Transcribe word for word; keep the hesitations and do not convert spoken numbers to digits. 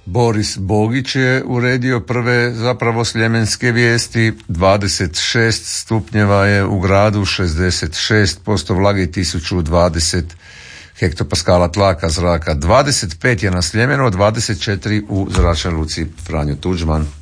Boris Bogić je uredio prve zapravo sljemenske vijesti. dvadeset šest stupnjeva je u gradu, šezdeset šest posto vlage i tisuću dvadeset hektopaskala tlaka zraka. dvadeset pet je na Sljemenu, dvadeset četiri u zračnoj luci Franjo Tuđman.